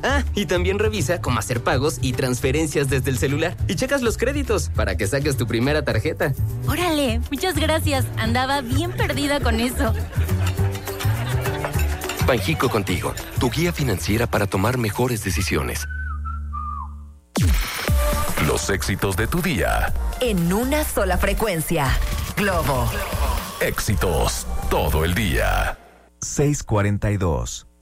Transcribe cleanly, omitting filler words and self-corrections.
Ah, y también revisa cómo hacer pagos y transferencias desde el celular. Y checas los créditos para que saques tu primera tarjeta. Órale, muchas gracias. Andaba bien perdida con eso. Banjico Contigo, tu guía financiera para tomar mejores decisiones. Los éxitos de tu día. En una sola frecuencia. Globo. Éxitos todo el día. 6:42.